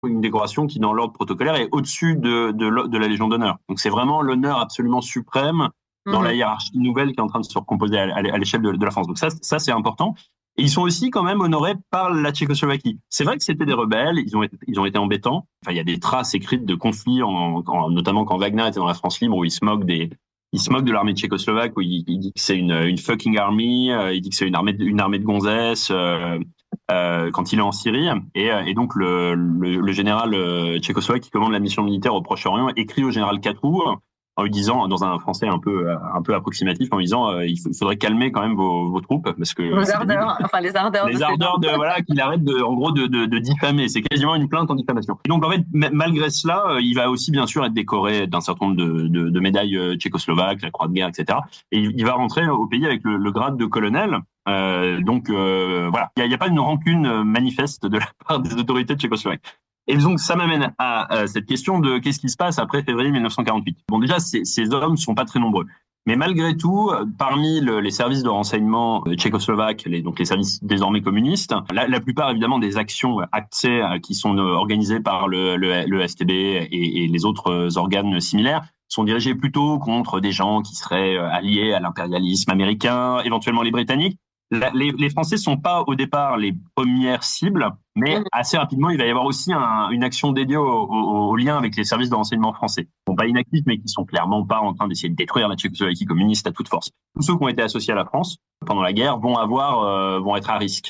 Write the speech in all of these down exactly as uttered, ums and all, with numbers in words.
une décoration qui, dans l'ordre protocolaire, est au-dessus de, de, de la Légion d'honneur. Donc c'est vraiment l'honneur absolument suprême dans mmh. la hiérarchie nouvelle qui est en train de se recomposer à, à l'échelle de, de la France. Donc ça, ça c'est important. Et ils sont aussi quand même honorés par la Tchécoslovaquie. C'est vrai que c'était des rebelles, ils ont été, ils ont été embêtants. Enfin, il y a des traces écrites de conflits, en, en, notamment quand Wagner était dans la France libre, où il se moque des, il se moque de l'armée tchécoslovaque, où il, il dit que c'est une, une fucking army, euh, il dit que c'est une armée, une armée de gonzesses euh, euh, quand il est en Syrie. Et, et donc le, le, le général euh, tchécoslovaque qui commande la mission militaire au Proche-Orient écrit au général Catroux en lui disant, dans un français un peu un peu approximatif, en lui disant euh, il faudrait calmer quand même vos, vos troupes parce que vos ardeurs, enfin les ardeurs, les de ardeurs de voilà qu'il arrête de en gros de, de, de diffamer. C'est quasiment une plainte en diffamation. Et donc en fait, m- malgré cela, euh, il va aussi bien sûr être décoré d'un certain nombre de, de, de médailles euh, tchécoslovaques, la Croix de guerre, et cetera. Et il, il va rentrer au pays avec le, le grade de colonel. Euh, donc euh, voilà, il n'y a, y a pas une rancune manifeste de la part des autorités tchécoslovaques. Et donc, ça m'amène à, à cette question de qu'est-ce qui se passe après février mille neuf cent quarante-huit. Bon, déjà, ces, ces hommes sont pas très nombreux. Mais malgré tout, parmi le, les services de renseignement tchécoslovaques, les, donc les services désormais communistes, la, la plupart, évidemment, des actions actées qui sont organisées par le, le, le S T B et, et les autres organes similaires sont dirigées plutôt contre des gens qui seraient alliés à l'impérialisme américain, éventuellement les Britanniques. La, les, les Français sont pas au départ les premières cibles, mais assez rapidement, il va y avoir aussi un, une action dédiée au, au, au lien avec les services de renseignement français. Bon, pas inactifs, mais qui sont clairement pas en train d'essayer de détruire la Tchécoslovaquie communiste à toute force. Tous ceux qui ont été associés à la France pendant la guerre vont avoir, euh, vont être à risque.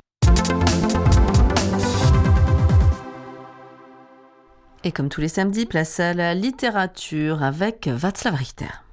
Et comme tous les samedis, place à la littérature avec Václav Richter.